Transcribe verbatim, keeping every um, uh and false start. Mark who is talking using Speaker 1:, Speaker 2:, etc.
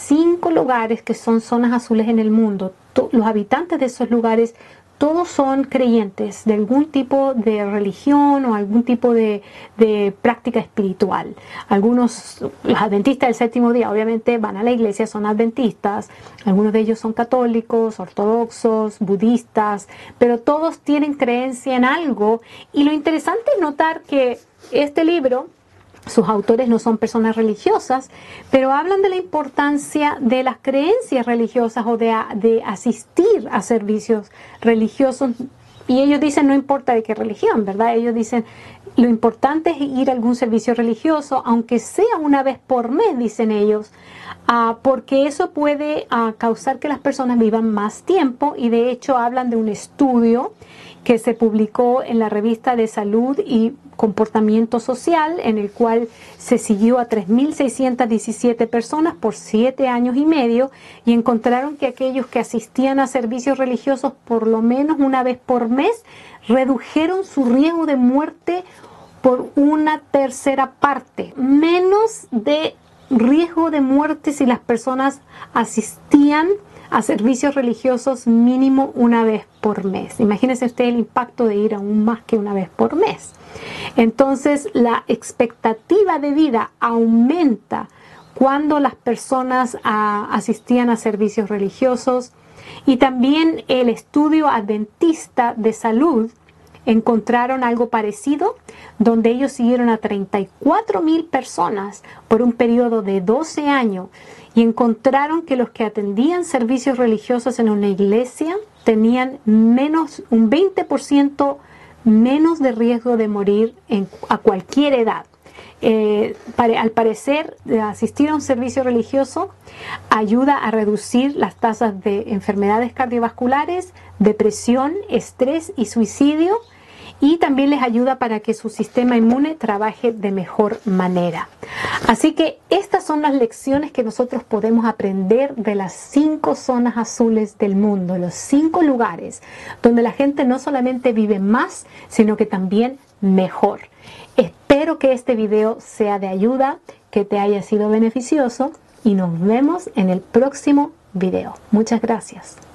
Speaker 1: cinco lugares que son zonas azules en el mundo. Los habitantes de esos lugares todos son creyentes de algún tipo de religión o algún tipo de, de práctica espiritual. Algunos, los adventistas del séptimo día, obviamente van a la iglesia, son adventistas. Algunos de ellos son católicos, ortodoxos, budistas, pero todos tienen creencia en algo. Y lo interesante es notar que este libro, sus autores no son personas religiosas, pero hablan de la importancia de las creencias religiosas o de, de asistir a servicios religiosos. Y ellos dicen, no importa de qué religión, ¿verdad? Ellos dicen, lo importante es ir a algún servicio religioso, aunque sea una vez por mes, dicen ellos, uh, porque eso puede uh, causar que las personas vivan más tiempo. Y de hecho hablan de un estudio que se publicó en la revista de Salud y Comportamiento Social, en el cual se siguió a tres mil seiscientas diecisiete personas por siete años y medio, y encontraron que aquellos que asistían a servicios religiosos por lo menos una vez por mes redujeron su riesgo de muerte por una tercera parte, menos de riesgo de muerte si las personas asistían a servicios religiosos mínimo una vez por mes. Imagínense usted el impacto de ir aún más que una vez por mes. Entonces, la expectativa de vida aumenta cuando las personas a, asistían a servicios religiosos. Y también el estudio adventista de salud encontraron algo parecido, donde ellos siguieron a treinta y cuatro mil personas por un periodo de doce años y encontraron que los que atendían servicios religiosos en una iglesia tenían menos, un veinte por ciento menos de riesgo de morir en, a cualquier edad. Eh, para, al parecer, asistir a un servicio religioso ayuda a reducir las tasas de enfermedades cardiovasculares, depresión, estrés y suicidio, y también les ayuda para que su sistema inmune trabaje de mejor manera. Así que estas son las lecciones que nosotros podemos aprender de las cinco zonas azules del mundo, los cinco lugares donde la gente no solamente vive más, sino que también mejor. Espero que este video sea de ayuda, que te haya sido beneficioso, y nos vemos en el próximo video. Muchas gracias.